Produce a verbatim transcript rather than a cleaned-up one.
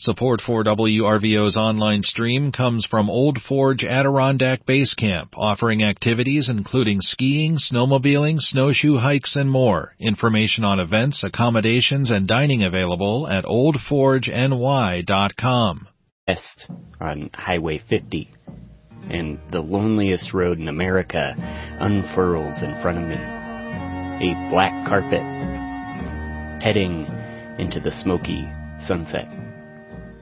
Support for W R V O's online stream comes from Old Forge Adirondack Base Camp, offering activities including skiing, snowmobiling, snowshoe hikes, and more. Information on events, accommodations, and dining available at old forge n y dot com. West on Highway fifty, and the loneliest road in America unfurls in front of me. A black carpet heading into the smoky sunset.